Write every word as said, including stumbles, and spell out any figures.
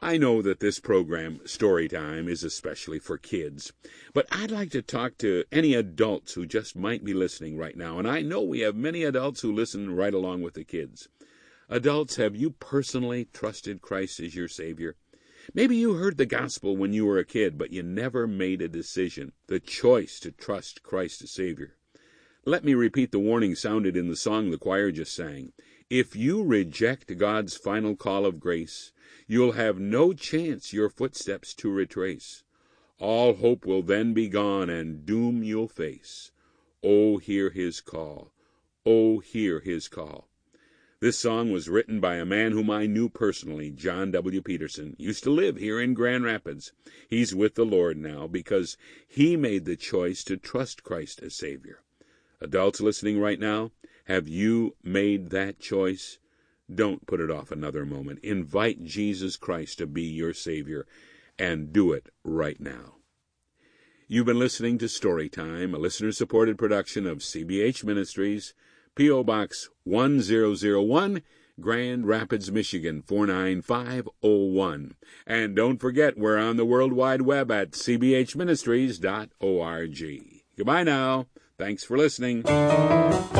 I know that this program, Storytime, is especially for kids, but I'd like to talk to any adults who just might be listening right now, and I know we have many adults who listen right along with the kids. Adults, have you personally trusted Christ as your Savior? Maybe you heard the gospel when you were a kid, but you never made a decision, the choice to trust Christ as Savior. Let me repeat the warning sounded in the song the choir just sang. If you reject God's final call of grace, you'll have no chance your footsteps to retrace. All hope will then be gone, and doom you'll face. Oh, hear his call. Oh, hear his call. This song was written by a man whom I knew personally, John W. Peterson. Used to live here in Grand Rapids. He's with the Lord now because he made the choice to trust Christ as Savior. Adults listening right now, have you made that choice? Don't put it off another moment. Invite Jesus Christ to be your Savior, and do it right now. You've been listening to Storytime, a listener-supported production of C B H Ministries, P O Box one zero zero one, Grand Rapids, Michigan four nine five oh one. And don't forget, we're on the World Wide Web at c b h ministries dot org. Goodbye now. Thanks for listening.